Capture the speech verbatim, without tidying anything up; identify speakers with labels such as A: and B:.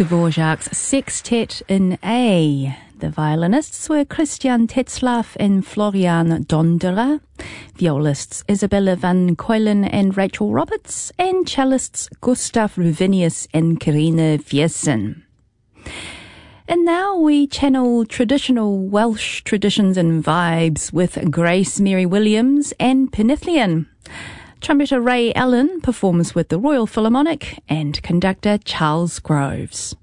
A: Dvorak's Sextet in A. The violinists were Christian Tetzlaff and Florian Donderer, violists Isabella van Keulen and Rachel Roberts, and cellists Gustav Ruvinius and Karina Viersen. And now we channel traditional Welsh traditions and vibes with Grace Mary Williams and Pennillion. Trumpeter Ray Allen performs with the Royal Philharmonic and conductor Charles Groves.